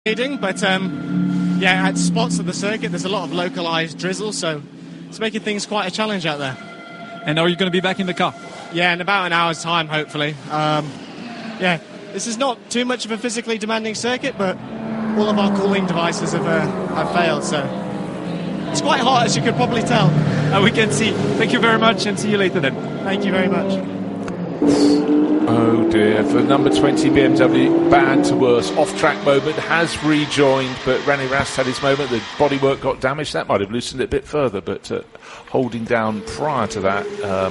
But at spots of the circuit there's a lot of localised drizzle, so it's making things quite a challenge out there. And are you going to be back in the car? Yeah, in about an hour's time, hopefully. This is not too much of a physically demanding circuit, but all of our cooling devices have failed, so it's quite hot, as you could probably tell. We can see. Thank you very much, and see you later then. Thank you very much. Oh dear, for number 20 BMW, bad to worse. Off-track moment, has rejoined, but René Rast had his moment. The bodywork got damaged. That might have loosened it a bit further, but holding down prior to that,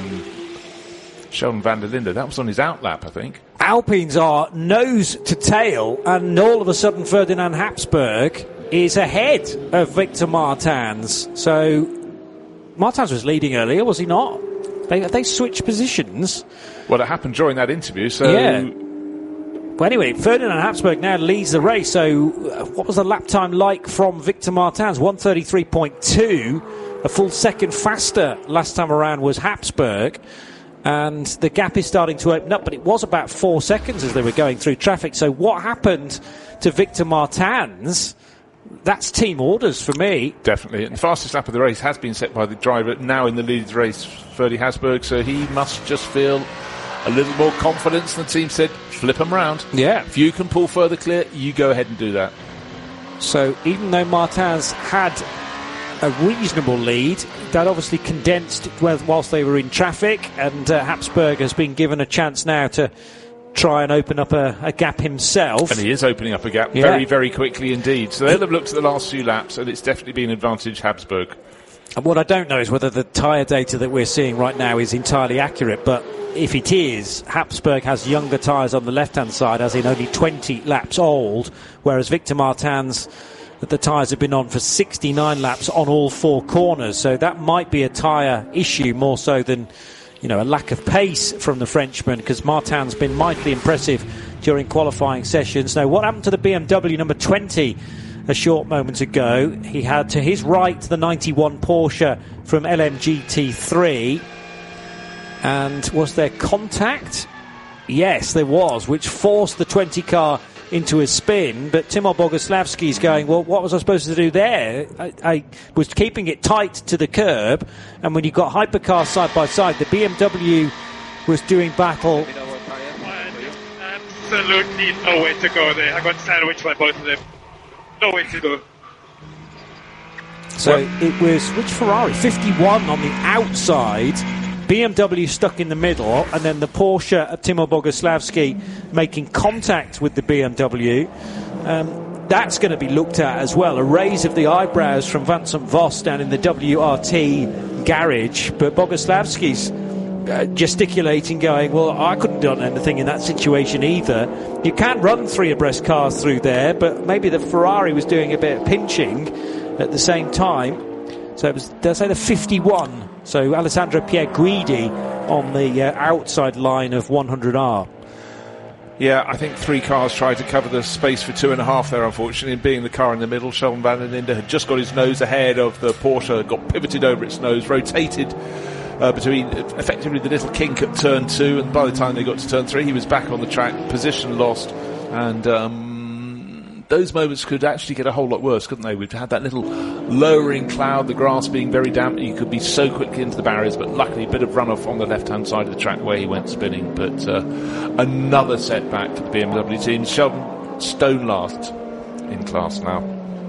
Sheldon van der Linde. That was on his outlap, I think. Alpines are nose to tail, and all of a sudden Ferdinand Habsburg is ahead of Victor Martins. So Martins was leading earlier, was he not? They switched positions. Well, it happened during that interview, so... Yeah. Well, anyway, Ferdinand Habsburg now leads the race. So what was the lap time like from Victor Martins? 1:33.2. A full second faster last time around was Habsburg. And the gap is starting to open up, but it was about 4 seconds as they were going through traffic. So what happened to Victor Martins? That's team orders for me. Definitely. And the fastest lap of the race has been set by the driver now in the lead of the race, Ferdy Habsburg, so he must just feel a little more confidence. And the team said, flip them round. Yeah. If you can pull further clear, you go ahead and do that. So even though Martins had a reasonable lead, that obviously condensed whilst they were in traffic, and Habsburg has been given a chance now to try and open up a gap himself. And he is opening up a gap very, very quickly indeed. So they'll have looked at the last few laps, and it's definitely been advantage Habsburg. And what I don't know is whether the tyre data that we're seeing right now is entirely accurate, but if it is, Habsburg has younger tyres on the left-hand side, as in only 20 laps old, whereas Victor Martins, the tyres have been on for 69 laps on all four corners. So that might be a tyre issue more so than, a lack of pace from the Frenchman, because Martin's been mightily impressive during qualifying sessions. Now, what happened to the BMW number 20 a short moment ago? He had to his right the 91 Porsche from LMGT3. And was there contact? Yes, there was, which forced the 20 car into a spin, but Timur Boguslavski's going, well, what was I supposed to do there? I was keeping it tight to the curb, and when you got hypercars side by side, the BMW was doing battle. Absolutely no way to go there. I got sandwiched by both of them. No way to go. So it was, which Ferrari? 51 on the outside, BMW stuck in the middle, and then the Porsche of Timur Boguslavski making contact with the BMW. That's going to be looked at as well. A raise of the eyebrows from Vincent Voss down in the WRT garage, but Boguslavski's gesticulating, going, well, I couldn't have done anything in that situation either. You can't run three abreast cars through there, but maybe the Ferrari was doing a bit of pinching at the same time. So it was, did I say the 51? So Alessandro Pierguidi on the outside line of 100R. Yeah, I think three cars tried to cover the space for 2.5 there, unfortunately, and being the car in the middle, Sheldon van der Linde had just got his nose ahead of the Porsche, got pivoted over its nose, rotated between effectively the little kink at turn 2, and by the time they got to turn 3, he was back on the track, position lost, and those moments could actually get a whole lot worse, couldn't they? We've had that little lowering cloud, the grass being very damp. You could be so quickly into the barriers, but luckily a bit of runoff on the left-hand side of the track where he went spinning. But another setback for the BMW team. Sheldon stone last in class now.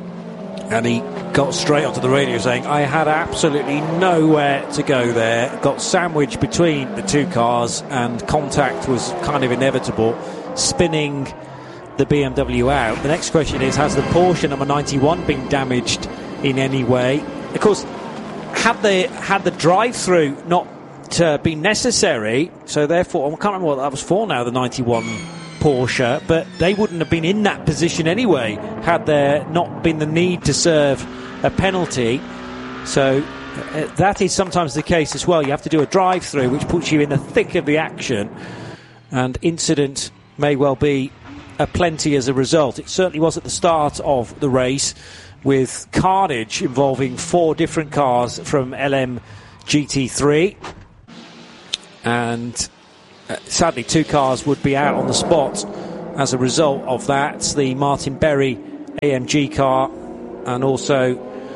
And he got straight onto the radio saying, I had absolutely nowhere to go there. Got sandwiched between the two cars, and contact was kind of inevitable, spinning the BMW out. The next question is, has the Porsche number 91 been damaged in any way? Of course, had the drive-through not been necessary, so therefore, I can't remember what that was for now, the 91 Porsche, but they wouldn't have been in that position anyway had there not been the need to serve a penalty. So that is sometimes the case as well. You have to do a drive-through, which puts you in the thick of the action, and incident may well be plenty as a result. It certainly was at the start of the race, with carnage involving 4 different cars from LMGT3, and sadly 2 cars would be out on the spot as a result of that. The Martin Berry AMG car, and also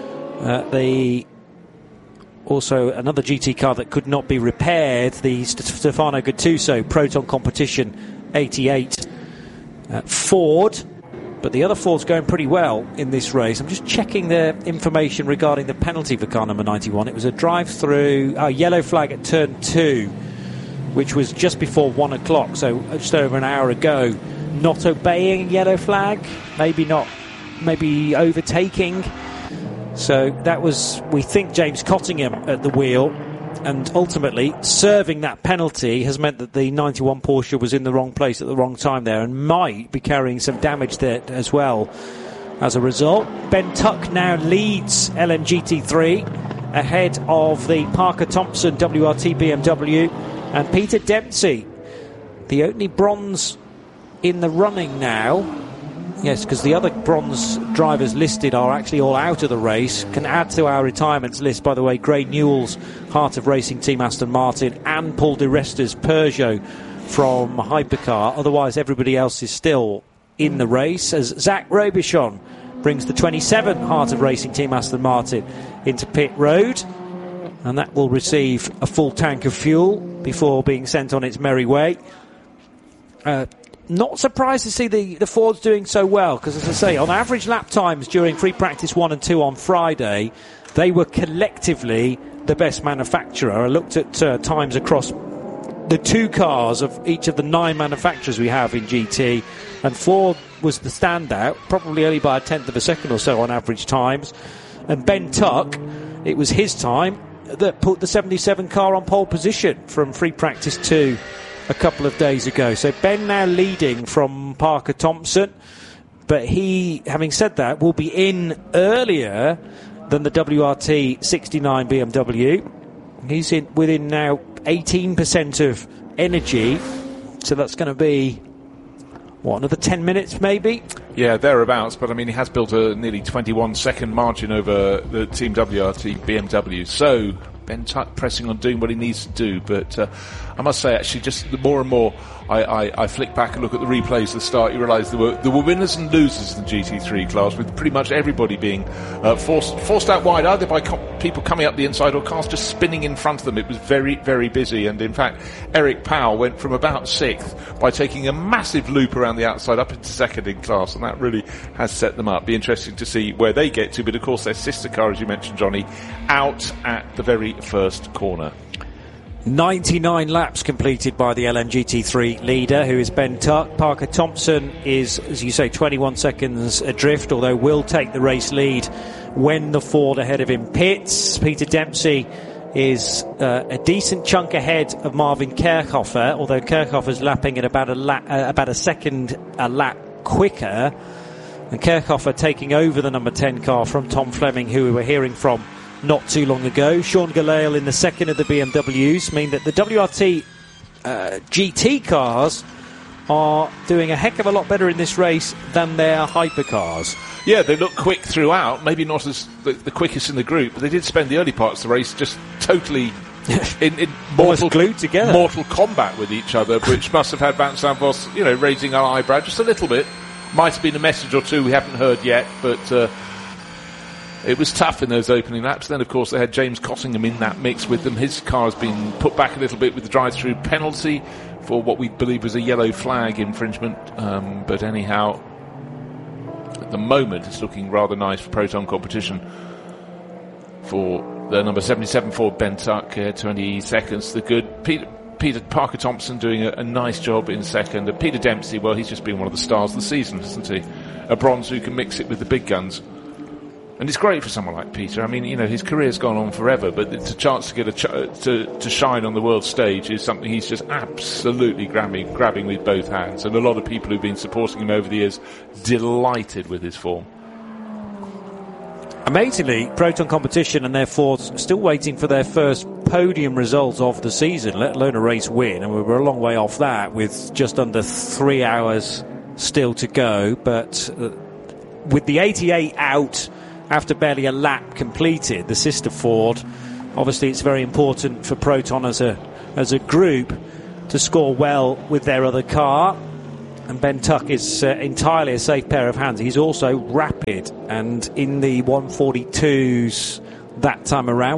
another GT car that could not be repaired, the Stefano Gattuso Proton Competition 88 Ford. But the other Ford's going pretty well in this race. I'm just checking the information regarding the penalty for car number 91. It was a drive-through, yellow flag at turn 2, which was just before 1 o'clock, so just over an hour ago. Not obeying yellow flag, maybe overtaking. So that was, we think, James Cottingham at the wheel, and ultimately serving that penalty has meant that the 91 Porsche was in the wrong place at the wrong time there and might be carrying some damage there as well as a result. Ben Tuck now leads LMGT3 ahead of the Parker Thompson WRT BMW, and Peter Dempsey, the only bronze in the running now. Yes, because the other bronze drivers listed are actually all out of the race. Can add to our retirements list, by the way, Gray Newell's Heart of Racing Team Aston Martin and Paul Di Resta's Peugeot from Hypercar. Otherwise, everybody else is still in the race, as Zach Robichon brings the 27 Heart of Racing Team Aston Martin into pit road, and that will receive a full tank of fuel before being sent on its merry way. Not surprised to see the Fords doing so well, because, as I say, on average lap times during free practice 1 and 2 on Friday, they were collectively the best manufacturer. I looked at times across the 2 cars of each of the 9 manufacturers we have in GT, and Ford was the standout, probably only by a tenth of a second or so on average times. And Ben Tuck, it was his time that put the 77 car on pole position from free practice 2 a couple of days ago. So Ben now leading from Parker Thompson, but he, having said that, will be in earlier than the WRT 69 BMW. He's in within now 18% of energy, so that's going to be another 10 minutes maybe? Yeah, thereabouts, but I mean, he has built a nearly 21-second margin over the Team WRT BMW, so Ben Tuck pressing on doing what he needs to do. But I must say, actually, just the more and more I flick back and look at the replays at the start, you realise there were winners and losers in the GT3 class, with pretty much everybody being forced out wide, either by people coming up the inside or cars just spinning in front of them. It was very, very busy, and in fact, Eric Powell went from about 6th by taking a massive loop around the outside up into 2nd in class, and that really has set them up. Be interesting to see where they get to, but of course their sister car, as you mentioned, Johnny, out at the very first corner. 99 laps completed by the LMGT3 leader, who is Ben Tuck. Parker Thompson is, as you say, 21 seconds adrift, although will take the race lead when the Ford ahead of him pits. Peter Dempsey is a decent chunk ahead of Marvin Kerkhofer, although Kerkhofer's lapping at about a second a lap quicker, and Kerkhofer taking over the number 10 car from Tom Fleming, who we were hearing from not too long ago. Sean Gelael in the second of the BMWs mean that the WRT GT cars are doing a heck of a lot better in this race than their hypercars. Yeah, they look quick throughout, maybe not as the quickest in the group, but they did spend the early parts of the race just totally in mortal glued together, mortal combat with each other, which must have had Vincent Voss, raising our eyebrow just a little bit. Might have been a message or two we haven't heard yet, but it was tough in those opening laps. Then, of course, they had James Cottingham in that mix with them. His car has been put back a little bit with the drive-through penalty for what we believe was a yellow flag infringement. But anyhow, at the moment, it's looking rather nice for Proton Competition for the number 77 Ford Ben Tuck, 20 seconds. The good Peter Parker Thompson doing a nice job in second. And Peter Dempsey, well, he's just been one of the stars of the season, hasn't he? A bronze who can mix it with the big guns. And it's great for someone like Peter. I mean, his career's gone on forever, but it's a chance to get to shine on the world stage is something he's just absolutely grabbing with both hands. And a lot of people who've been supporting him over the years delighted with his form. Amazingly, Proton Competition and their Fords still waiting for their first podium result of the season, let alone a race win. And we were a long way off that with just under 3 hours still to go. But with the 88 out after barely a lap completed, the sister Ford, obviously it's very important for Proton as a group to score well with their other car. And Ben Tuck is entirely a safe pair of hands. He's also rapid. And in the 142s that time around,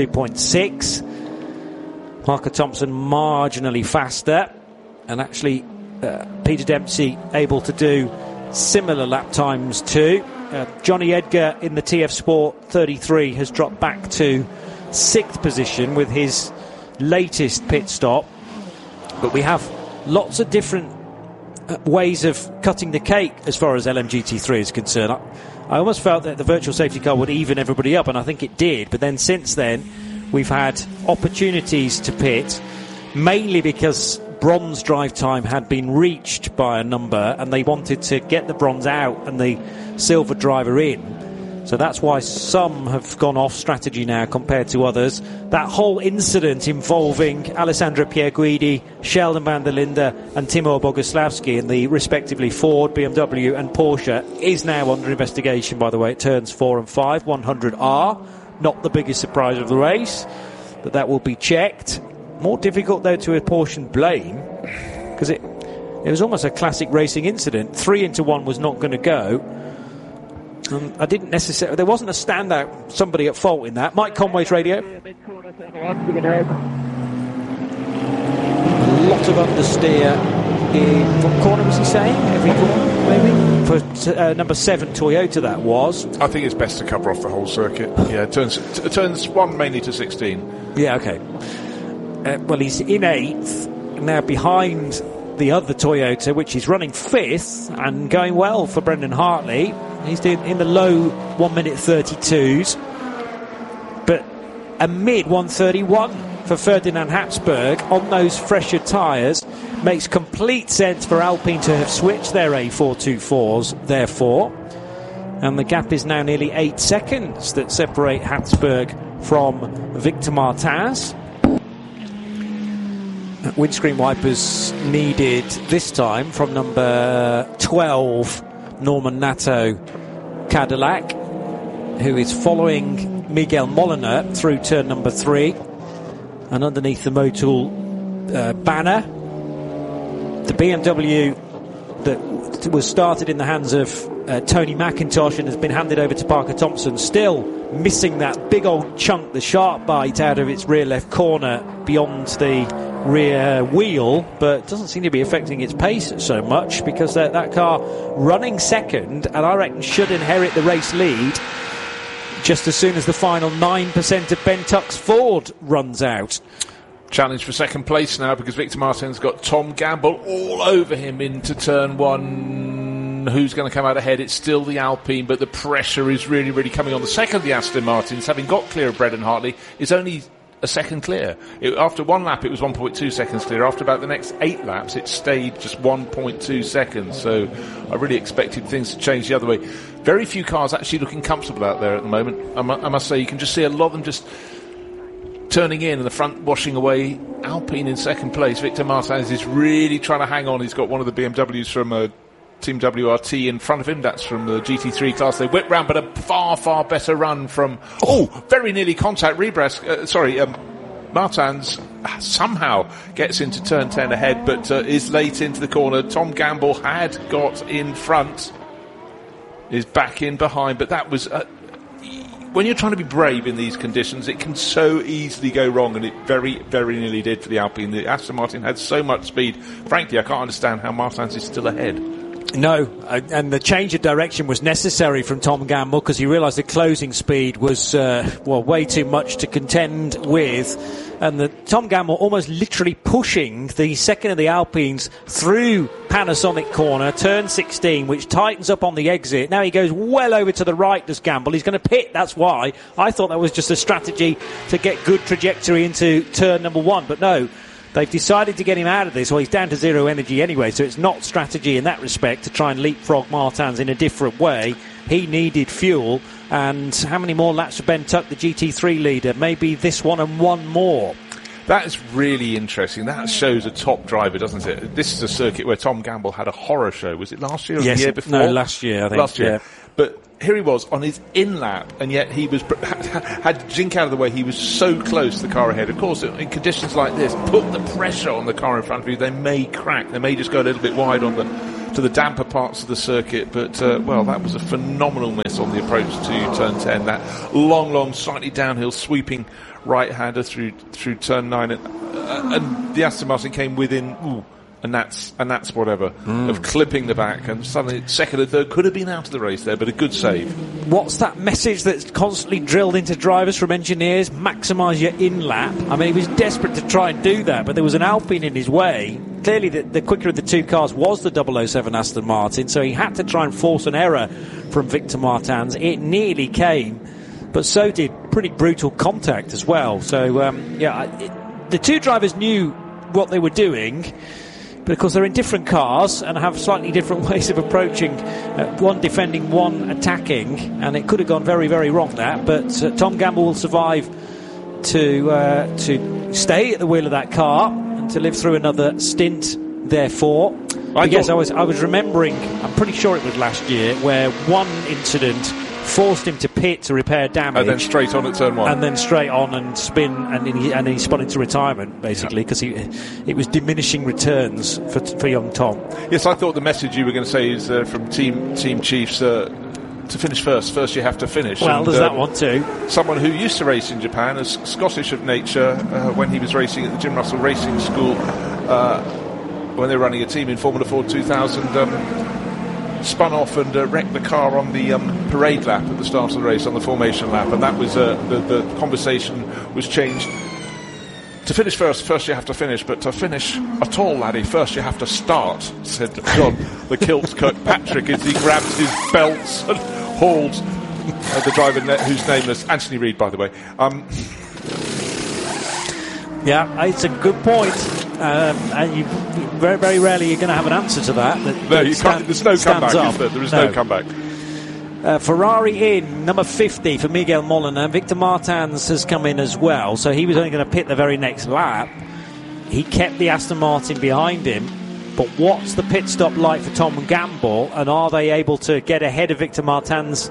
142.6, Parker Thompson marginally faster. And actually, Peter Dempsey able to do similar lap times too. Johnny Edgar in the TF Sport 33 has dropped back to 6th position with his latest pit stop. But we have lots of different ways of cutting the cake as far as LMGT3 is concerned. I almost felt that the virtual safety car would even everybody up, and I think it did. But then since then, we've had opportunities to pit, mainly because bronze drive time had been reached by a number, and they wanted to get the bronze out and the silver driver in. So that's why some have gone off strategy now compared to others. That whole incident involving Alessandro Pierguidi, Sheldon van der Linde and Timo Boguslavski in the respectively Ford, BMW and Porsche is now under investigation, by the way. It turns 4 and 5, 100R. Not the biggest surprise of the race, but that will be checked. More difficult, though, to apportion blame, because it was almost a classic racing incident. 3 into 1 was not going to go. I didn't necessarily. There wasn't a standout somebody at fault in that. Mike Conway's radio. A lot of understeer in what corner was he saying? Every corner, maybe for number 7 Toyota. That was. I think it's best to cover off the whole circuit. Yeah, turns 1 mainly to 16. Yeah, okay. Well, he's in 8th now, behind the other Toyota, which is running 5th and going well for Brendan Hartley. He's in the low 1 minute 32s, but a mid 131 for Ferdinand Habsburg on those fresher tyres. Makes complete sense for Alpine to have switched their A424s, therefore. And the gap is now nearly 8 seconds that separate Habsburg from Victor Martins. Windscreen wipers needed this time from number 12 Norman Nato Cadillac, who is following Miguel Molina through turn number 3, and underneath the Motul banner, the BMW that was started in the hands of Tony McIntosh and has been handed over to Parker Thompson, still missing that big old chunk, the sharp bite out of its rear left corner beyond the rear wheel, but doesn't seem to be affecting its pace so much, because that car running second, and I reckon should inherit the race lead just as soon as the final 9% of Ben Tuck's Ford runs out. Challenge for second place now, because Victor Martin's got Tom Gamble all over him into turn 1. Who's going to come out ahead? It's still the Alpine, but the pressure is really, really coming on. The second, the Aston Martins, having got clear of Brendan Hartley, is only a second clear. After 1 lap, it was 1.2 seconds clear. After about the next 8 laps, it stayed just 1.2 seconds. So I really expected things to change the other way. Very few cars actually looking comfortable out there at the moment. I must say, you can just see a lot of them just turning in and the front washing away. Alpine in second place. Victor Martins is really trying to hang on. He's got one of the BMWs from Team WRT in front of him. That's from the GT3 class. They whip round, but a far, far better run from... very nearly contact. Martins somehow gets into turn 10 ahead, but is late into the corner. Tom Gamble had got in front, is back in behind, but that was... when you're trying to be brave in these conditions, it can so easily go wrong, and it very, very nearly did for the Alpine. The Aston Martin had so much speed. Frankly, I can't understand how Martins is still ahead. No, and the change of direction was necessary from Tom Gamble, because he realised the closing speed was way too much to contend with, and Tom Gamble almost literally pushing the second of the Alpines through Panasonic corner, turn 16, which tightens up on the exit. Now he goes well over to the right, does Gamble. He's going to pit, that's why. I thought that was just a strategy to get good trajectory into turn number 1, but no. They've decided to get him out of this. Well, he's down to 0 energy anyway, so it's not strategy in that respect to try and leapfrog Martins in a different way. He needed fuel. And how many more laps for Ben Tuck, the GT3 leader? Maybe this one and one more. That's really interesting. That shows a top driver, doesn't it? This is a circuit where Tom Gamble had a horror show. Was it last year or the year before? No, last year, I think. Last year. Yeah. But here he was on his in-lap, and yet he was had Jink out of the way. He was so close to the car ahead. Of course, in conditions like this, put the pressure on the car in front of you. They may crack. They may just go a little bit wide on the to the damper parts of the circuit, but well, that was a phenomenal miss on the approach to turn 10. That long, slightly downhill sweeping right-hander through turn 9, and the Aston Martin came within and that's whatever of clipping the back, and suddenly second and third could have been out of the race there, but a good save. What's that message that's constantly drilled into drivers from engineers? Maximise your in-lap. I mean, he was desperate to try and do that, but there was an Alpine in his way. Clearly the quicker of the two cars was the 007 Aston Martin, so he had to try and force an error from Victor Martins. It nearly came, but so did pretty brutal contact as well. So the two drivers knew what they were doing, because they're in different cars and have slightly different ways of approaching, one defending, one attacking, and it could have gone very, very wrong, that. But Tom Gamble will survive to stay at the wheel of that car and to live through another stint, therefore. I was remembering, I'm pretty sure it was last year, where one incident forced him to pit to repair damage, and then straight on at turn 1, and then straight on and spin, and he spun into retirement basically, because it was diminishing returns for young Tom. Yes, I thought the message you were going to say is from team chiefs, to finish first you have to finish. Well, and there's that one too. Someone who used to race in Japan, as Scottish of nature, when he was racing at the Jim Russell Racing School, when they were running a team in Formula Ford 2000, spun off and wrecked the car on the parade lap at the start of the race, on the formation lap, and that was the conversation was changed to finish first you have to finish, but to finish at all, laddie, first you have to start, said John the Kilt Kirkpatrick, as he grabs his belts and hauls the driver who's nameless, Anthony Reid, by the way. Yeah, it's a good point. And you very, very rarely you're going to have an answer to that. There's no comeback, is there? There is no comeback. Ferrari in, number 50 for Miguel Molina. Victor Martins has come in as well, so he was only going to pit the very next lap. He kept the Aston Martin behind him, but what's the pit stop like for Tom Gamble, and are they able to get ahead of Victor Martins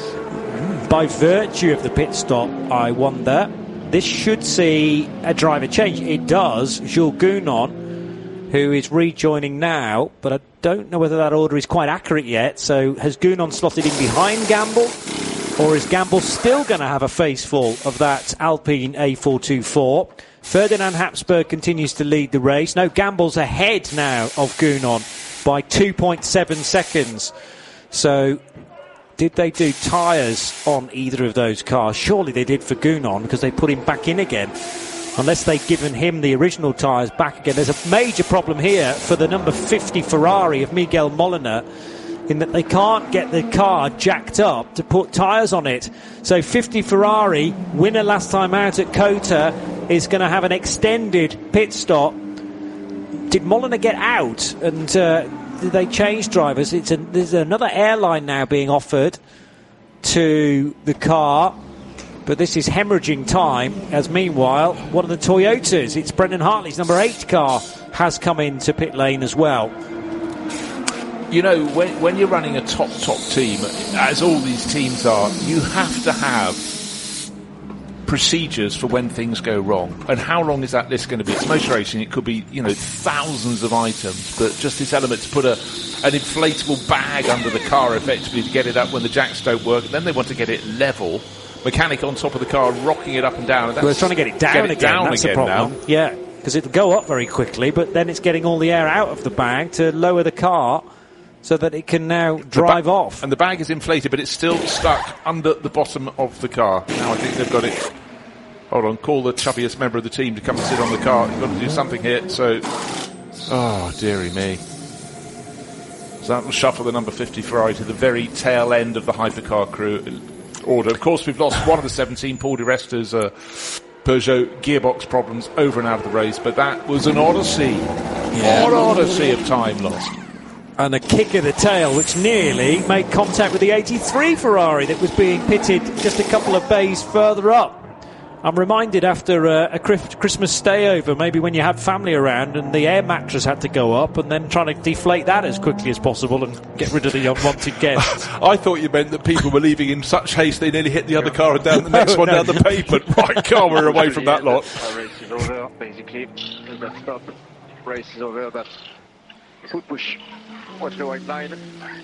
by virtue of the pit stop, I wonder? This should see a driver change. It does. Jules Gounon, who is rejoining now, but I don't know whether that order is quite accurate yet. So has Gounon slotted in behind Gamble, or is Gamble still going to have a face full of that Alpine A424? Ferdinand Habsburg continues to lead the race. No, Gamble's ahead now of Gounon by 2.7 seconds. So did they do tyres on either of those cars? Surely they did for Gounon, because they put him back in again. Unless they've given him the original tyres back again. There's a major problem here for the number 50 Ferrari of Miguel Molina, in that they can't get the car jacked up to put tyres on it. So 50 Ferrari, winner last time out at COTA, is going to have an extended pit stop. Did Molina get out? And did they change drivers? There's another airline now being offered to the car, but this is hemorrhaging time, as meanwhile one of the Toyotas, it's Brendan Hartley's number 8 car, has come into pit lane as well. You know, when you're running a top team, as all these teams are, you have to have procedures for when things go wrong. And how long is that list going to be? It's motor racing, it could be, thousands of items, but just this element to put an inflatable bag under the car effectively to get it up when the jacks don't work, and then they want to get it level, mechanic on top of the car rocking it up and down. We're trying to get it down again. That's the problem. Now. Yeah, because it'll go up very quickly, but then it's getting all the air out of the bag to lower the car so that it can now drive off. And the bag is inflated, but it's still stuck under the bottom of the car. Now I think they've got it. Hold on, call the chubbiest member of the team to come and sit on the car. You've got to do something here. So, oh, dearie me. So that will shuffle the number 50 Ferrari to the very tail end of the hypercar crew order. Of course, we've lost one of the 17, Paul di Resta's Peugeot gearbox problems, over and out of the race, but that was an odyssey. Yeah. An odyssey of time lost. And a kick of the tail which nearly made contact with the 83 Ferrari that was being pitted just a couple of bays further up. I'm reminded after a Christmas stayover, maybe when you had family around and the air mattress had to go up, and then trying to deflate that as quickly as possible and get rid of the unwanted guests. I thought you meant that people were leaving in such haste they nearly hit the other car and down the next one down the pavement. Right, car, we're away from that lot. Race is over, basically. That stop. Race is over, but foot push. What's the white line?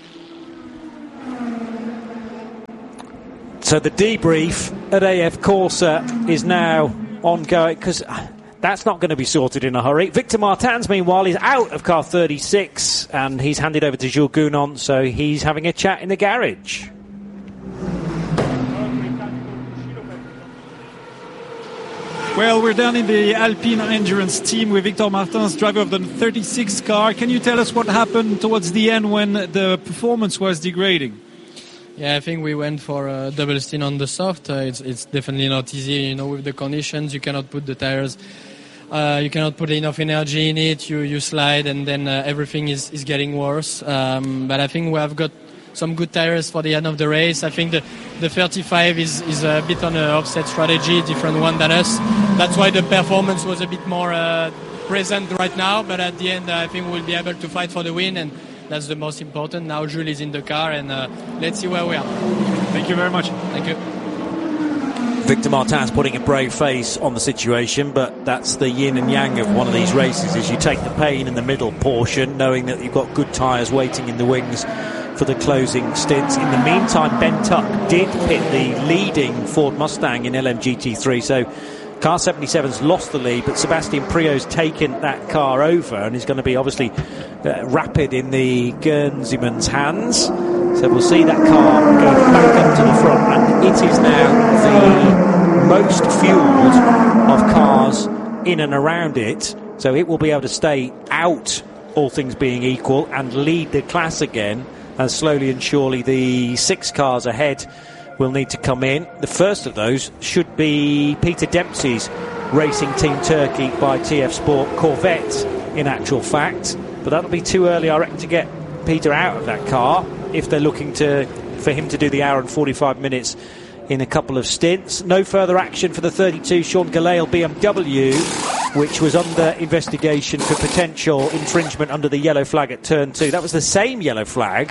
So the debrief at AF Corsa is now ongoing, because that's not going to be sorted in a hurry. Victor Martins, meanwhile, is out of car 36, and he's handed over to Jules Gounon, so he's having a chat in the garage. Well, we're down in the Alpine Endurance team with Victor Martins, driver of the 36 car. Can you tell us what happened towards the end when the performance was degrading? Yeah, I think we went for a double stint on the soft. It's definitely not easy, with the conditions. You cannot put the tires, you cannot put enough energy in it. You slide, and then everything is getting worse. But I think we have got some good tires for the end of the race. I think the 35 is a bit on an offset strategy, different one than us. That's why the performance was a bit more present right now. But at the end, I think we'll be able to fight for the win, and that's the most important. Now Jules is in the car, and let's see where we are. Thank you very much. Thank you. Victor Martins putting a brave face on the situation, but that's the yin and yang of one of these races, is you take the pain in the middle portion, knowing that you've got good tyres waiting in the wings for the closing stints. In the meantime, Ben Tuck did pit the leading Ford Mustang in LMGT3, so car 77's lost the lead, but Sebastian Priaulx's taken that car over, and is going to be obviously rapid in the Guernseyman's hands. So we'll see that car go back up to the front, and it is now the most fueled of cars in and around it, so it will be able to stay out, all things being equal, and lead the class again, as slowly and surely the 6 cars ahead will need to come in. The first of those should be Peter Dempsey's Racing Team Turkey by TF Sport Corvette, in actual fact, but that'll be too early, I reckon, to get Peter out of that car if they're looking for him to do the hour and 45 minutes in a couple of stints. No further action for the 32 Sean Gelael BMW, which was under investigation for potential infringement under the yellow flag at turn 2. That was the same yellow flag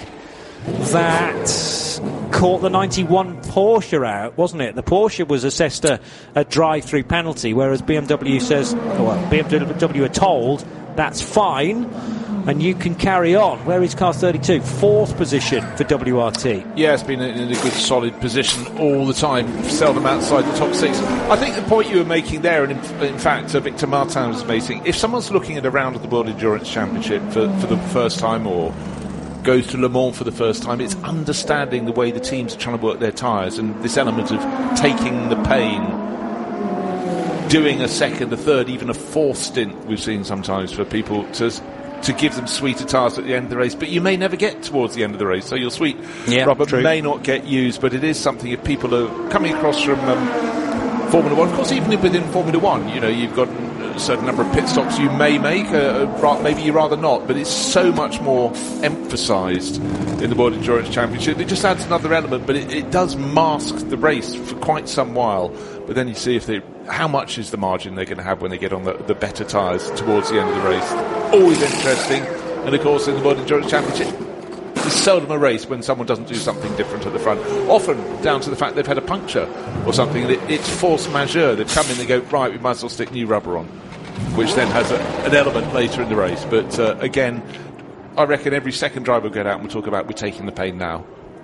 that caught the 91 Porsche out, wasn't it? The Porsche was assessed a drive-through penalty, whereas BMW says, BMW are told that's fine and you can carry on. Where is car 32? 4th position for WRT. Yeah, it's been in a good solid position all the time, seldom outside the top 6. I think the point you were making there, and in fact Victor Martin was making, if someone's looking at a round of the World Endurance Championship for the first time, or goes to Le Mans for the first time, it's understanding the way the teams are trying to work their tyres, and this element of taking the pain, doing a second, a third, even a 4th stint we've seen sometimes for people to give them sweeter tyres at the end of the race, but you may never get towards the end of the race, so your sweet rubber may not get used, but it is something if people are coming across from Formula 1, of course, even within Formula 1, you've got a certain number of pit stops you may make, maybe you rather not, but it's so much more emphasised in the World Endurance Championship. It just adds another element, but it does mask the race for quite some while, but then you see how much is the margin they're going to have when they get on the better tyres towards the end of the race. Always interesting, and of course in the World Endurance Championship there's seldom a race when someone doesn't do something different at the front, often down to the fact they've had a puncture or something. It's force majeure. They've come in and go, right, we might as well stick new rubber on, which then has an element later in the race. But again, I reckon every second driver will get out and we'll talk about we're taking the pain now.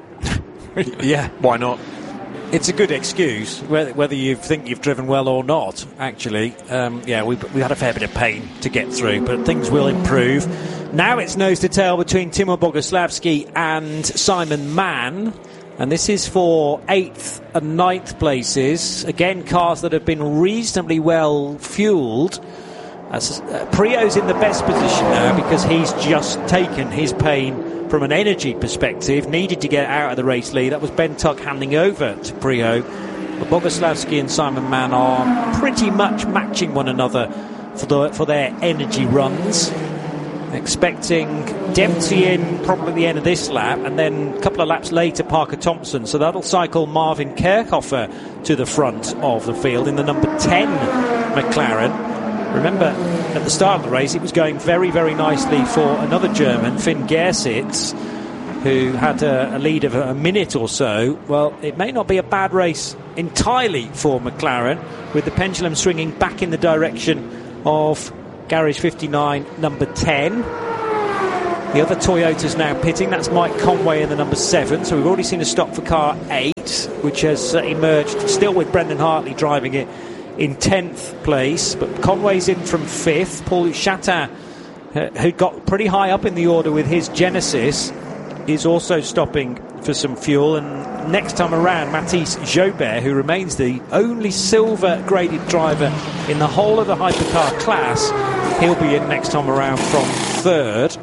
Yeah, why not? It's a good excuse, whether you think you've driven well or not, actually. We had a fair bit of pain to get through, but things will improve. Now it's nose to tail between Timo Boguslavski and Simon Mann, and this is for 8th and 9th places. Again, cars that have been reasonably well fueled. Priaulx's in the best position now because he's just taken his pain from an energy perspective, needed to get out of the race lead. That was Ben Tuck handing over to Priaulx. But Boguslavski and Simon Mann are pretty much matching one another for their energy runs. Expecting Dempsey in probably at the end of this lap, and then a couple of laps later Parker Thompson. So that'll cycle Marvin Kerkhofer to the front of the field in the number 10 McLaren. Remember, at the start of the race, it was going very, very nicely for another German, Finn Gersitz, who had a lead of a minute or so. Well, it may not be a bad race entirely for McLaren, with the pendulum swinging back in the direction of Garage 59, number 10. The other Toyota's now pitting. That's Mike Conway in the number 7. So we've already seen a stop for car 8, which has emerged, still with Brendan Hartley driving it in 10th place. But Conway's in from 5th. Paul Chatin, who got pretty high up in the order with his Genesis, is also stopping for some fuel. And next time around, Mathis Jobert, who remains the only silver graded driver in the whole of the hypercar class, he'll be in next time around from 3rd.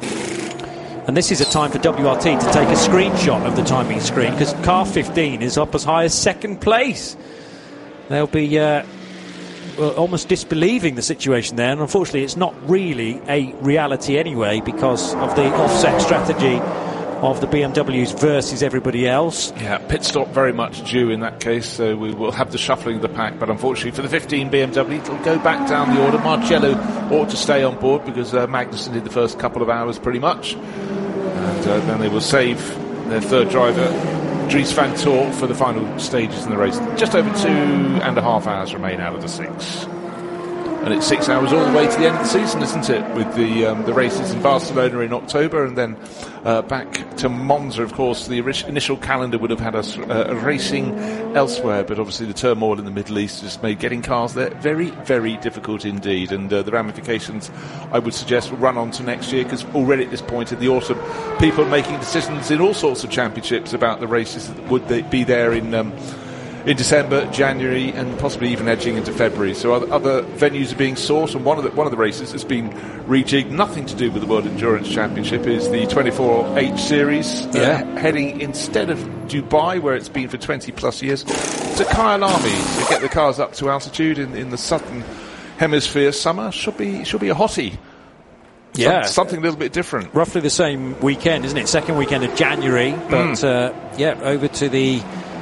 And this is a time for WRT to take a screenshot of the timing screen, because car 15 is up as high as 2nd place. They'll be almost disbelieving the situation there, and unfortunately it's not really a reality anyway because of the offset strategy of the BMWs versus everybody else. Yeah, pit stop very much due in that case, so we will have the shuffling of the pack, but unfortunately for the 15 BMW it'll go back down the order. Marcello ought to stay on board because Magnussen did the first couple of hours pretty much, and then they will save their 3rd driver Dries van Tor for the final stages in the race. Just over 2.5 hours remain out of the 6. And it's 6 hours all the way to the end of the season, isn't it? With the races in Barcelona in October, and then back to Monza. Of course, the initial calendar would have had us racing elsewhere, but obviously the turmoil in the Middle East has made getting cars there very, very difficult indeed. And the ramifications, I would suggest, will run on to next year, because already at this point in the autumn, people are making decisions in all sorts of championships about the races that would be there in December, January, and possibly even edging into February. So other venues are being sought, and one of the races has been rejigged. Nothing to do with the World Endurance Championship. Is the 24H Series heading, instead of Dubai, where it's been for 20 plus years, to Kyalami to get the cars up to altitude in the southern hemisphere. Summer should be a hottie. Yeah, something a little bit different. Roughly the same weekend, isn't it? Second weekend of January, but over to the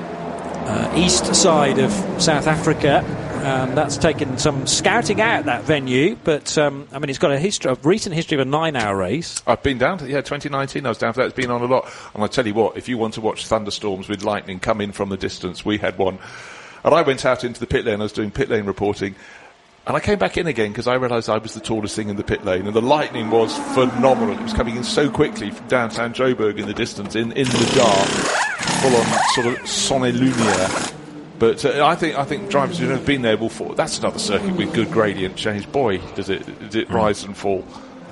east side of South Africa. That's taken some scouting out, that venue, but it's got a recent history of a 9-hour race. I've been down to 2019. I was down for that. It's been on a lot, and I tell you what, if you want to watch thunderstorms with lightning come in from the distance, we had one. And I went out into the pit lane. I was doing pit lane reporting, and I came back in again because I realised I was the tallest thing in the pit lane, and the lightning was phenomenal. It was coming in so quickly from downtown Joburg in the distance, in the dark, full on sort of Sonne-Lumiere. But I think drivers who have been there will fall. That's another circuit with good gradient change. Boy, does it rise and fall.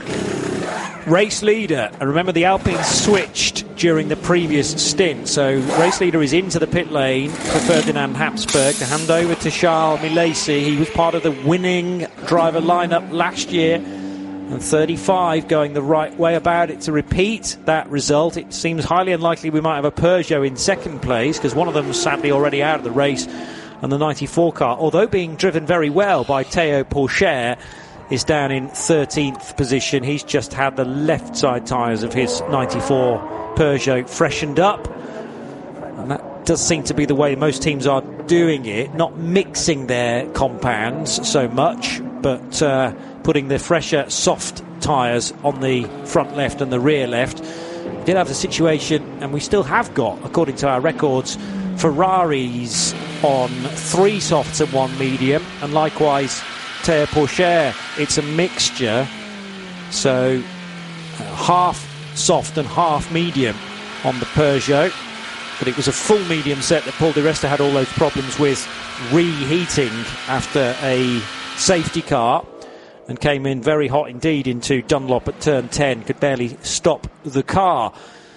Race leader, and remember the Alpines switched during the previous stint, so race leader is into the pit lane for Ferdinand Habsburg to hand over to Charles Milesi. He was part of the winning driver lineup last year, and 35 going the right way about it to repeat that result. It seems highly unlikely we might have a Peugeot in second place, because one of them is sadly already out of the race, and the 94 car, although being driven very well by Théo Pourchaire, is down in 13th position. He's just had the left side tyres of his 94 Peugeot freshened up, and that does seem to be the way most teams are doing it, not mixing their compounds so much, but putting the fresher soft tyres on the front left and the rear left. We did have the situation, and we still have got, according to our records, Ferraris on 3 softs and 1 medium, and likewise Théo Pourchaire, it's a mixture, so half soft and half medium on the Peugeot, but it was a full medium set that Paul di Resta had all those problems with reheating after a safety car, and came in very hot indeed into Dunlop at turn 10, could barely stop the car.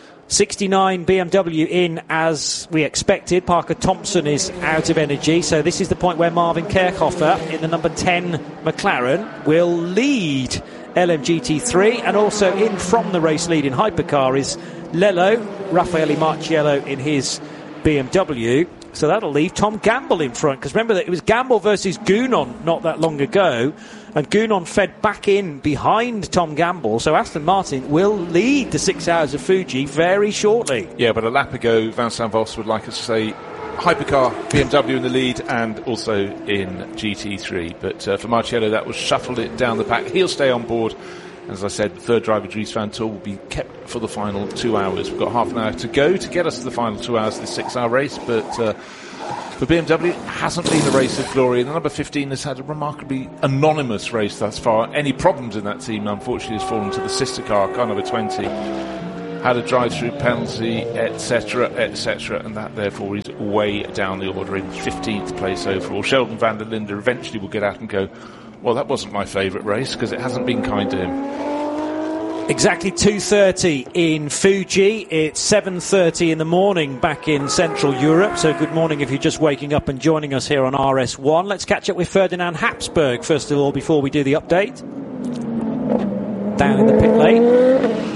69 BMW in as we expected. Parker Thompson is out of energy, so this is the point where Marvin Kerkhofer in the number 10 McLaren will lead LMGT3, and also in from the race lead in hypercar is Lello, Raffaele Marciello in his BMW. So that'll leave Tom Gamble in front, because remember that it was Gamble versus Gounon not that long ago, and Gounon fed back in behind Tom Gamble, so Aston Martin will lead the 6 hours of Fuji very shortly. Yeah, but a lap ago Vincent Voss would like us to say hypercar, BMW in the lead, and also in GT3, but for Marciello that will shuffle it down the pack. He'll stay on board As I said, the third driver, Dries Van Tuyl, will be kept for the final 2 hours. We've got half an hour to go to get us to the final 2 hours of this 6-hour race, but for BMW, it hasn't been a race of glory. And the number 15 has had a remarkably anonymous race thus far. Any problems in that team, unfortunately, has fallen to the sister car number 20. Had a drive-through penalty, etc., and that therefore is way down the order in 15th place overall. Sheldon van der Linde eventually will get out and go, well, that wasn't my favourite race because it hasn't been kind to him. Exactly 2:30 in Fuji. It's 7:30 in the morning back in Central Europe. So good morning if you're just waking up and joining us here on RS1. Let's catch up with Ferdinand Habsburg first of all before we do the update. Down in the pit lane.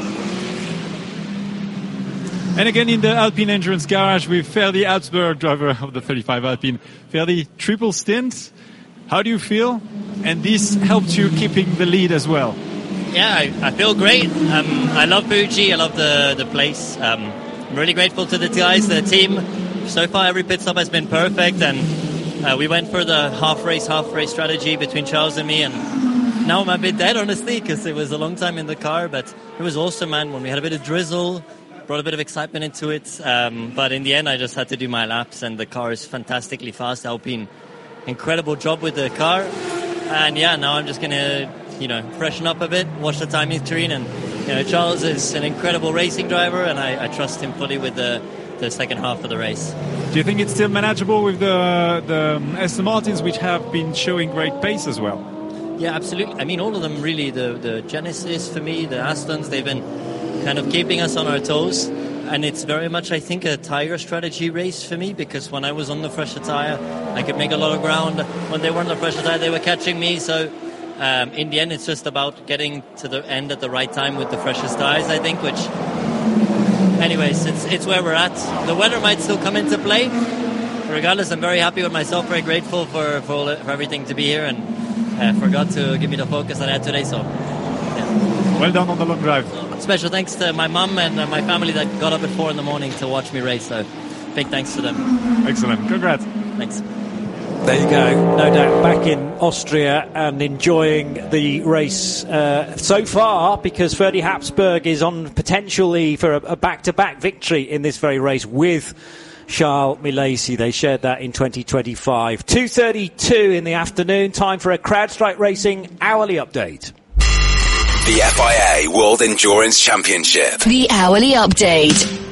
And again in the Alpine Endurance Garage with Ferdi Habsburg, driver of the 35 Alpine. Ferdi, triple stint. How do you feel? And this helped you keeping the lead as well. Yeah, I feel great. I love Fuji. I love the place. I'm really grateful to the guys, the team. So far, every pit stop has been perfect, and we went for the half race strategy between Charles and me. And now I'm a bit dead, honestly, because it was a long time in the car, but it was awesome, man. When we had a bit of drizzle, brought a bit of excitement into it. But in the end, I just had to do my laps, and the car is fantastically fast. Alpine, incredible job with the car. And yeah, now I'm just going to, freshen up a bit, watch the timing screen. And, Charles is an incredible racing driver, and I trust him fully with the second half of the race. Do you think it's still manageable with the Aston Martins, which have been showing great pace as well? Yeah, absolutely. I mean, all of them really, the Genesis for me, the Astons, they've been kind of keeping us on our toes. And it's very much, I think, a tire strategy race for me, because when I was on the fresher tire, I could make a lot of ground. When they were on the fresher tire, they were catching me. So in the end, it's just about getting to the end at the right time with the freshest tires, I think, which, anyways, it's where we're at. The weather might still come into play. Regardless, I'm very happy with myself, very grateful for everything to be here, and forgot to give me the focus that I had today. So, yeah. Well done on the long drive. Special thanks to my mum and my family that got up at 4 a.m. to watch me race. So big thanks to them. Excellent. Congrats. Thanks. There you go. No doubt back in Austria and enjoying the race so far, because Ferdi Habsburg is on potentially for a back-to-back victory in this very race with Charles Milesi. They shared that in 2025. 2:32 in the afternoon. Time for a CrowdStrike Racing hourly update. The FIA World Endurance Championship. The hourly update.